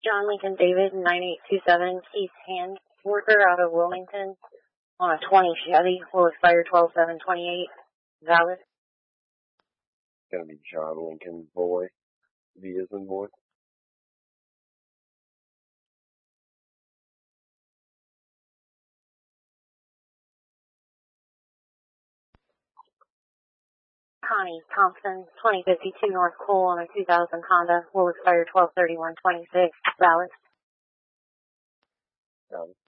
John Lincoln David, 9827 East Hand, worker out of Wilmington, on a 20 Chevy, will expire 12/7/28, valid. Gonna be John Lincoln Boy, V as in boy. Connie Thompson, 2052 North Cole, on a 2000 Honda, will expire 12/31/26, valid. Valid.